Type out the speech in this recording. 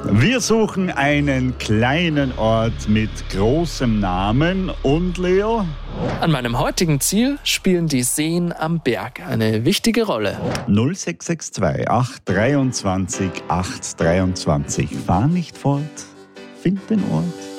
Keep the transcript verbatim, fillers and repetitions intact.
Wir suchen einen kleinen Ort mit großem Namen und Leo? An meinem heutigen Ziel spielen die Seen am Berg eine wichtige Rolle. null sechs sechs zwei acht drei zwei acht zwei drei. Fahr nicht fort, find den Ort.